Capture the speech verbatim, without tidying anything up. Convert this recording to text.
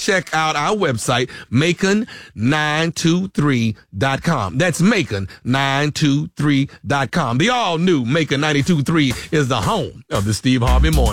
check out our website, Macon nine two three dot com. That's Macon nine two three dot com. The all-new Macon ninety-two point three is the home of the Steve Harvey Morning